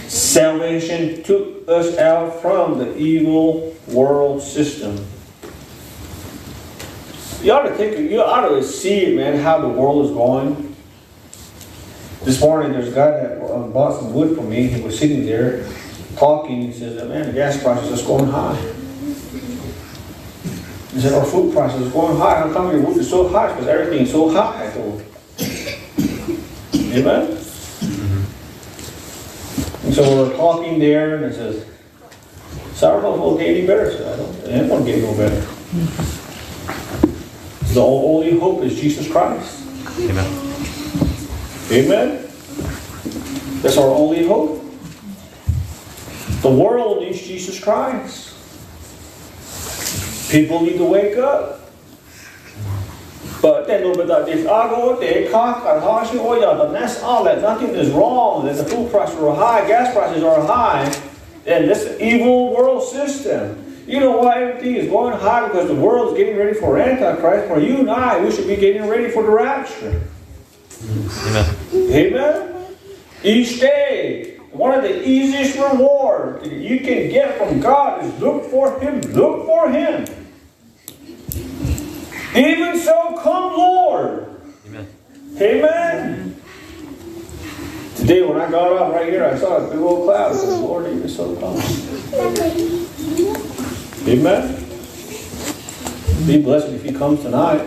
Salvation took us out from the evil world system. You ought to see it, man, how the world is going. This morning, there's a guy that bought some wood from me. He was sitting there talking. He says, man, the gas prices are going high. He said, our food prices are going high. How come your wood is so high? Because everything is so high. Amen? And so we're talking there, and it says, so I don't know if it'll get any better. So it ain't going to get no better. The only hope is Jesus Christ. Amen. Amen? That's our only hope. The world needs Jesus Christ. People need to wake up. But then if I go there, nothing is wrong, that the food prices are high, gas prices are high, and this evil world system. You know why everything is going high? Because the world is getting ready for Antichrist. For you and I, we should be getting ready for the rapture. Amen. Amen? Each day, one of the easiest rewards that you can get from God is look for Him. Look for Him. Even so, come Lord. Amen. Amen? Today when I got up right here, I saw a big old cloud. I said, Lord, even so come. Amen? Be blessed if He comes tonight.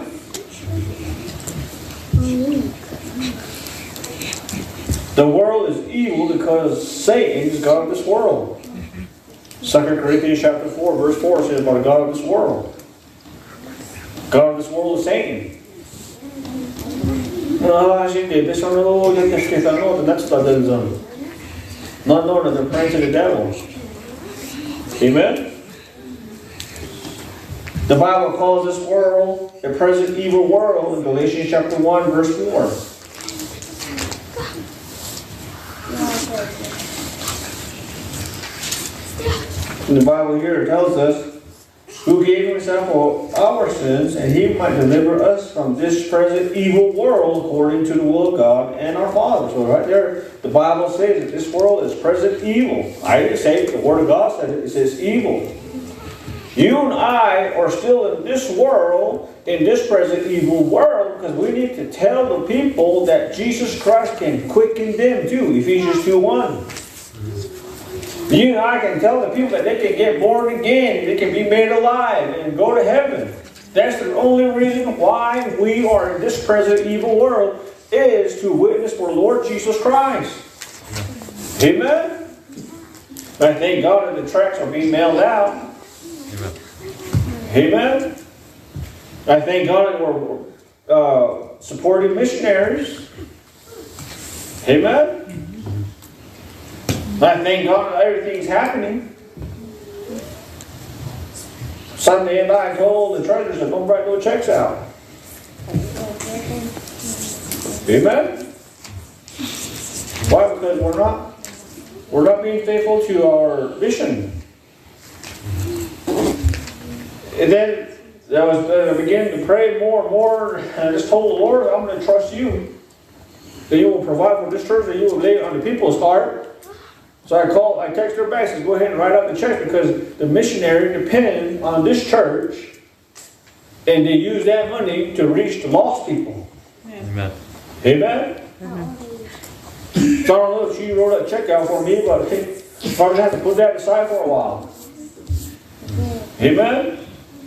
The world is evil because Satan is God of this world. 2 Corinthians chapter 4, verse 4 says about the God of this world. God of this world is Satan. That's not known as the prince of the devil. Amen? The Bible calls this world the present evil world in Galatians chapter 1, verse 4. And the Bible here tells us, who gave Himself for our sins, and He might deliver us from this present evil world according to the will of God and our Father. So right there, the Bible says that this world is present evil. I didn't say it, the Word of God said it. It says evil. You and I are still in this world, in this present evil world, because we need to tell the people that Jesus Christ can quicken them too. Ephesians 2:1. You and I can tell the people that they can get born again, they can be made alive and go to heaven. That's the only reason why we are in this present evil world, is to witness for Lord Jesus Christ. Amen? I thank God that the tracts are being mailed out. Amen. Amen? I thank God that we're supporting missionaries. Amen? I thank God that everything's happening. Sunday and I told the treasurers that don't write no checks out. Amen? Why? Because we're not being faithful to our mission. And then I began to pray more and more, and I just told the Lord, I'm going to trust You, that You will provide for this church, that You will lay it on the people's heart. So I texted her back, said, go ahead and write out the check, because the missionary depend on this church, and they use that money to reach the lost people. Amen. Amen? So I don't know if she wrote that check out for me, but I think probably have to put that aside for a while. Amen?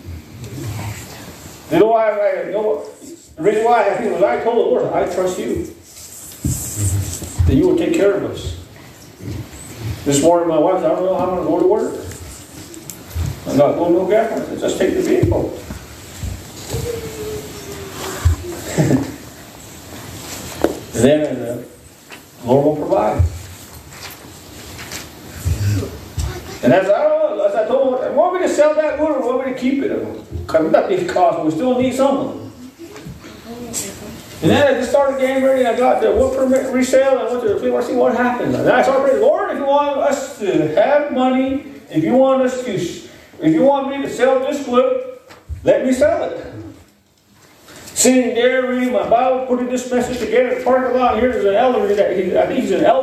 The reason why I have people is I told the Lord, I trust You, that You will take care of us. This morning my wife said, I don't know how I'm going to go to work. I'm not going no gas. I said, just take the vehicle. And then the Lord will provide. And as I told him, want me to sell that wood or want me to keep it? Because we got these costs, but we still need some of them. And then I just started getting ready, and I got the wood permit resale, and I went to the flea market to see what happens. And then I started praying, Lord, if You want us to have money, if You want me to sell this wood, let me sell it. Sitting there reading my Bible, putting this message together in the parking lot, here's an elder, I think he's an elder.